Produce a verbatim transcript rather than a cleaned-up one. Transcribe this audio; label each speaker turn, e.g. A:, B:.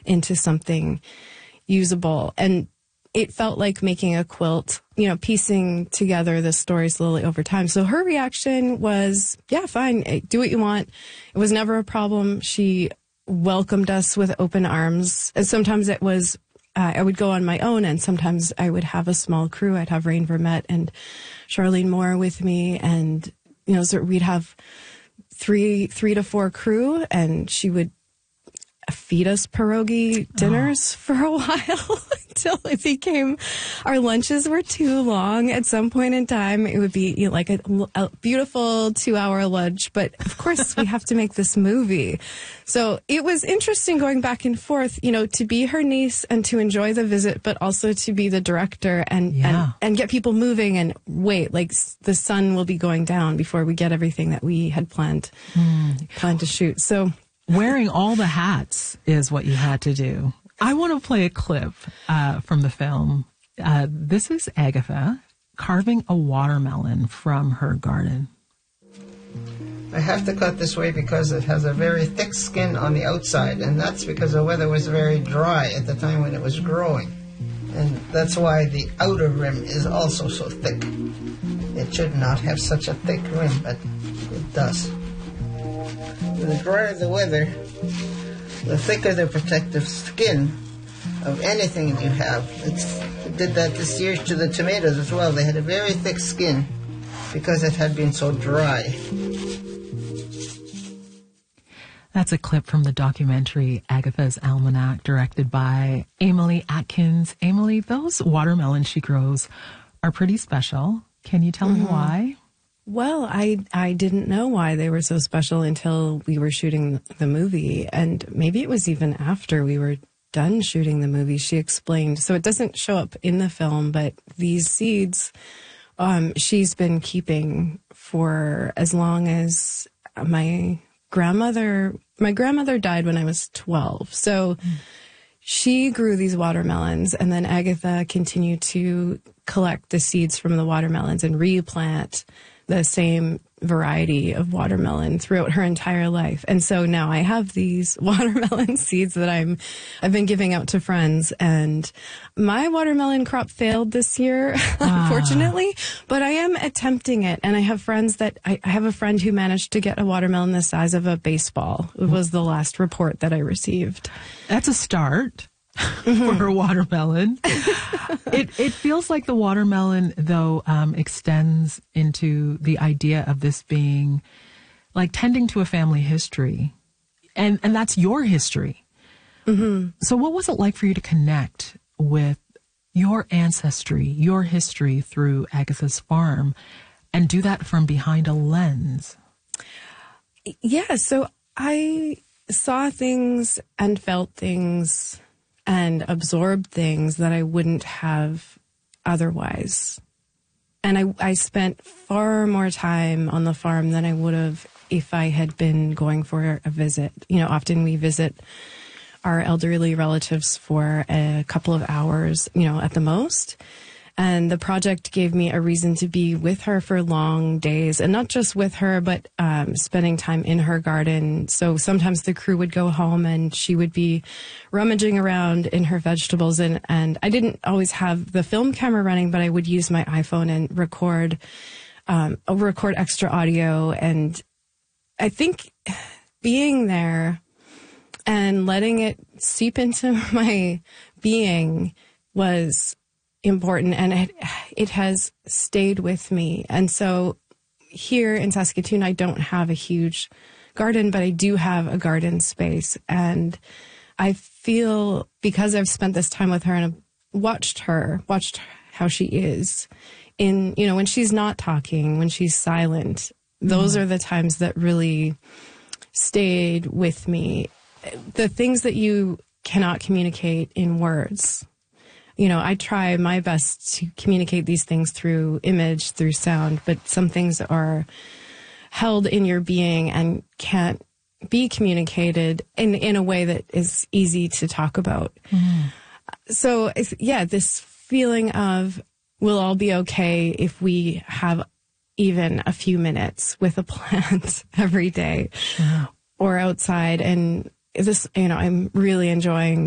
A: into something usable. And it felt like making a quilt, you know, piecing together the story slowly over time. So her reaction was, yeah, fine, do what you want. It was never a problem. She welcomed us with open arms. And sometimes it was, uh, I would go on my own, and sometimes I would have a small crew. I'd have Rain Vermette and Charlene Moore with me. And, you know, so we'd have three, three to four crew, and she would feed us pierogi dinners oh. for a while until it became, our lunches were too long. At some point in time, it would be, you know, like a, a beautiful two-hour lunch. But of course, we have to make this movie. So it was interesting going back and forth, you know, to be her niece and to enjoy the visit, but also to be the director and,
B: yeah.
A: and, and get people moving and wait, like the sun will be going down before we get everything that we had planned, mm. planned to shoot. So
B: wearing all the hats is what you had to do. I want to play a clip uh, from the film. Uh, this is Agatha carving a watermelon from her garden.
C: I have to cut this way because it has a very thick skin on the outside, and that's because the weather was very dry at the time when it was growing. And that's why the outer rim is also so thick. It should not have such a thick rim, but it does. The drier the weather, the thicker the protective skin of anything you have. It's, it did that this year to the tomatoes as well. They had a very thick skin because it had been so dry.
B: That's a clip from the documentary Agatha's Almanac, directed by Emily Atkins. Emily, those watermelons she grows are pretty special. Can you tell mm-hmm. me why?
A: Well, I I didn't know why they were so special until we were shooting the movie. And maybe it was even after we were done shooting the movie, she explained. So it doesn't show up in the film, but these seeds, um, she's been keeping for as long as my grandmother, my grandmother died when I was twelve. So mm. she grew these watermelons, and then Agatha continued to collect the seeds from the watermelons and replant the same variety of watermelon throughout her entire life. And so now I have these watermelon seeds that I'm, I've been giving out to friends, and my watermelon crop failed this year, ah. unfortunately, but I am attempting it. And I have friends that, I, I have a friend who managed to get a watermelon the size of a baseball. It was the last report that I received.
B: That's a start. For a watermelon. it it feels like the watermelon, though, um, extends into the idea of this being like tending to a family history. And, and that's your history. Mm-hmm. So what was it like for you to connect with your ancestry, your history through Agatha's farm, and do that from behind a lens?
A: Yeah, so I saw things and felt things and absorbed things that I wouldn't have otherwise. And I, I spent far more time on the farm than I would have if I had been going for a visit. You know, often we visit our elderly relatives for a couple of hours, you know, at the most. And the project gave me a reason to be with her for long days, and not just with her, but um, spending time in her garden. So sometimes the crew would go home and she would be rummaging around in her vegetables. And, and I didn't always have the film camera running, but I would use my iPhone and record, um, record extra audio. And I think being there and letting it seep into my being was important, and it it has stayed with me. And so here in Saskatoon, I don't have a huge garden, but I do have a garden space. And I feel, because I've spent this time with her and I've watched her, watched how she is in, you know, when she's not talking, when she's silent, those mm. are the times that really stayed with me. The things that you cannot communicate in words. You know, I try my best to communicate these things through image, through sound, but some things are held in your being and can't be communicated in, in a way that is easy to talk about. Mm. So, yeah, this feeling of we'll all be okay if we have even a few minutes with a plant every day sure. or outside. And this, you know, I'm really enjoying